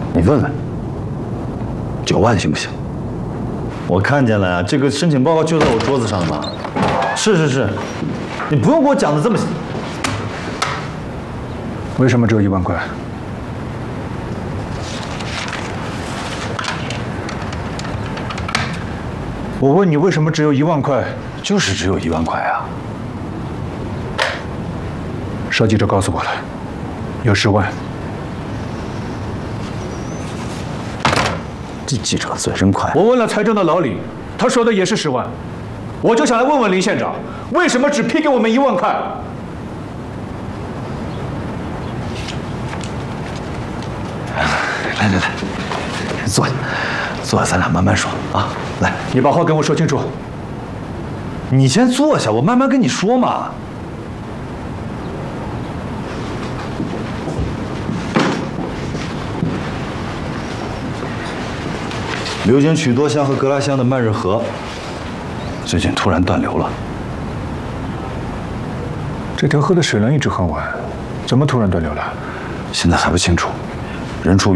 你问问，9万行不行？ 我看见了，这个申请报告就在我桌子上嘛。是，你不用给我讲的这么细。 为什么只有1万块？我问你，为什么只有1万块？ 就是只有1万块啊！ 邵记者告诉我了，有10万。 这记者嘴真快。 我问了财政的老李，他说的也是10万。我就想来问问林县长，为什么只批给我们1万块？ 来，坐下，咱俩慢慢说啊。来， 你把话跟我说清楚。 你先坐下，我慢慢跟你说嘛。流经曲多乡和格拉乡的曼日河，最近突然断流了。 这条河的水量一直很稳，怎么突然断流了？ 现在还不清楚，人畜